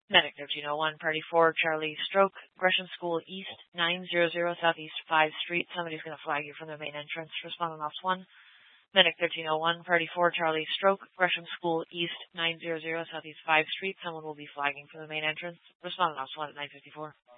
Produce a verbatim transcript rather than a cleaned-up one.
Medic thirteen oh one, Party four, Charlie Stroke, Gresham School East, nine hundred Southeast five Street. Somebody's going to flag you from the main entrance. Responding Ops one. Medic thirteen oh one, Party four, Charlie Stroke, Gresham School East, nine hundred Southeast five Street. Someone will be flagging from the main entrance. Responding Ops one at nine fifty-four.